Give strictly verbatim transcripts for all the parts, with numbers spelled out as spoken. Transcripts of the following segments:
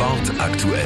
Sport aktuell.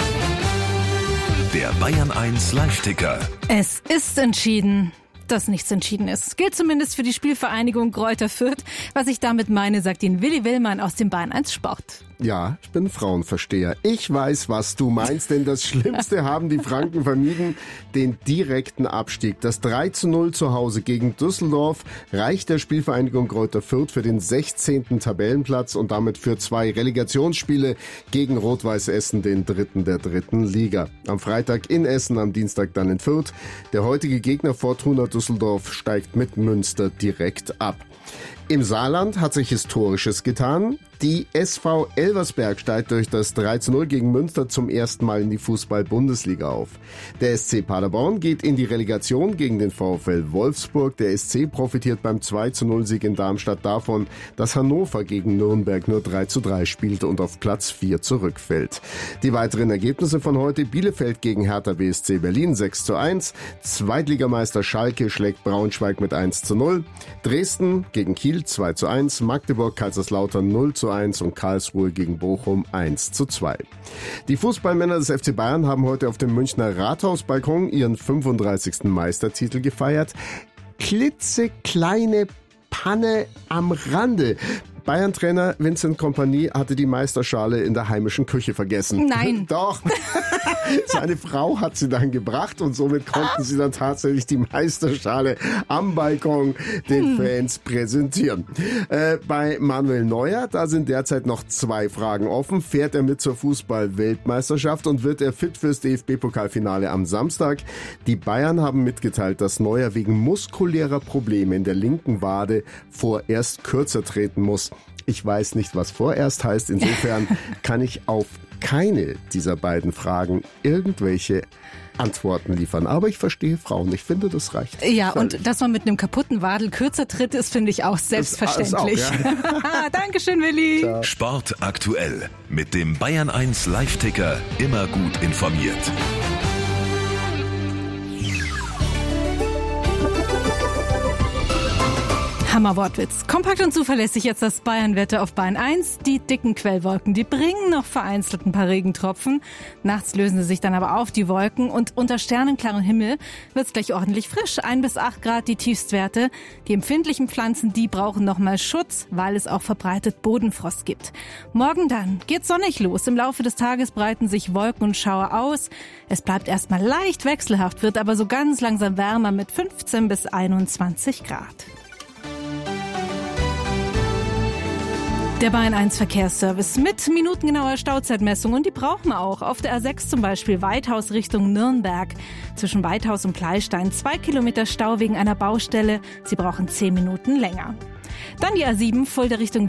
Der Bayern eins Live-Ticker. Es ist entschieden, dass nichts entschieden ist. Gilt zumindest für die Spielvereinigung Greuther Fürth. Was ich damit meine, sagt Ihnen Willi Willmann aus dem Bayern eins Sport. Ja, ich bin Frauenversteher. Ich weiß, was du meinst, denn das Schlimmste haben die Franken vermieden, den direkten Abstieg. Das drei zu null zu Hause gegen Düsseldorf reicht der Spielvereinigung Greuther Fürth für den sechzehnten Tabellenplatz und damit für zwei Relegationsspiele gegen Rot-Weiß Essen, den dritten der dritten Liga. Am Freitag in Essen, am Dienstag dann in Fürth. Der heutige Gegner Fortuna Düsseldorf steigt mit Münster direkt ab. Im Saarland hat sich Historisches getan. Die S V Elversberg steigt durch das drei zu null gegen Münster zum ersten Mal in die Fußball-Bundesliga auf. Der S C Paderborn geht in die Relegation gegen den VfL Wolfsburg. Der S C profitiert beim zwei zu null Sieg in Darmstadt davon, dass Hannover gegen Nürnberg nur drei zu drei spielte und auf Platz vier zurückfällt. Die weiteren Ergebnisse von heute: Bielefeld gegen Hertha B S C Berlin sechs zu eins. Zweitligameister Schalke schlägt Braunschweig mit eins zu null. Dresden gegen Kiel zwei zu eins. Magdeburg Kaiserslautern null zu eins und Karlsruhe gegen Bochum eins zu zwei. Die Fußballmänner des F C Bayern haben heute auf dem Münchner Rathausbalkon ihren fünfunddreißigsten Meistertitel gefeiert. Klitzekleine Panne am Rande. Bayern-Trainer Vincent Kompany hatte die Meisterschale in der heimischen Küche vergessen. Nein. Doch. Seine Frau hat sie dann gebracht und somit konnten sie dann tatsächlich die Meisterschale am Balkon den Fans präsentieren. Äh, bei Manuel Neuer, da sind derzeit noch zwei Fragen offen. Fährt er mit zur Fußball-Weltmeisterschaft und wird er fit fürs D F B-Pokalfinale am Samstag? Die Bayern haben mitgeteilt, dass Neuer wegen muskulärer Probleme in der linken Wade vorerst kürzer treten muss. Ich weiß nicht, was vorerst heißt. Insofern kann ich auf keine dieser beiden Fragen irgendwelche Antworten liefern. Aber ich verstehe Frauen. Ich finde, das reicht. Ja, völlig. Und dass man mit einem kaputten Wadel kürzer tritt, ist, finde ich, auch selbstverständlich. Das, das auch, ja. Dankeschön, Willi. Ciao. Sport aktuell. Mit dem Bayern eins Live-Ticker immer gut informiert. Hammerwortwitz. Kompakt und zuverlässig jetzt das Bayern-Wetter auf Bayern eins. Die dicken Quellwolken, die bringen noch vereinzelt ein paar Regentropfen. Nachts lösen sie sich dann aber auf, die Wolken. Und unter sternenklarem Himmel wird's gleich ordentlich frisch. ein bis acht Grad die Tiefstwerte. Die empfindlichen Pflanzen, die brauchen nochmal Schutz, weil es auch verbreitet Bodenfrost gibt. Morgen dann geht's sonnig los. Im Laufe des Tages breiten sich Wolken und Schauer aus. Es bleibt erstmal leicht wechselhaft, wird aber so ganz langsam wärmer mit fünfzehn bis einundzwanzig Grad. Der Bayern eins Verkehrsservice mit minutengenauer Stauzeitmessung, und die brauchen wir auch. Auf der A sechs zum Beispiel Weithaus Richtung Nürnberg. Zwischen Weithaus und Pleistein zwei Kilometer Stau wegen einer Baustelle. Sie brauchen zehn Minuten länger. Dann die A sieben Fulda Richtung